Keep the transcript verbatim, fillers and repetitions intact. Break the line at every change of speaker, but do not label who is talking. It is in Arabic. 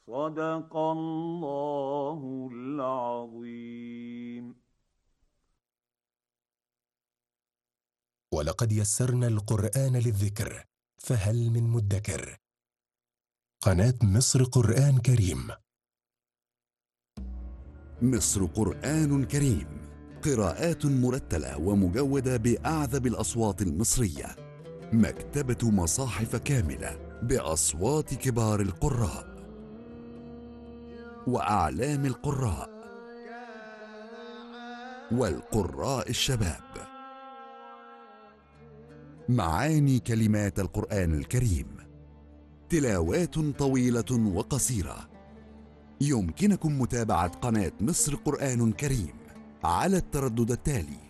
صدق الله العظيم.
ولقد يسرنا القرآن للذكر فهل من مدكر. قناة مصر قرآن كريم.
مصر قرآن كريم، قراءات مرتلة ومجودة بأعذب الأصوات المصرية. مكتبة مصاحف كاملة بأصوات كبار القراء وأعلام القراء والقراء الشباب. معاني كلمات القرآن الكريم، تلاوات طويلة وقصيرة. يمكنكم متابعة قناة مصر قرآن كريم على التردد التالي: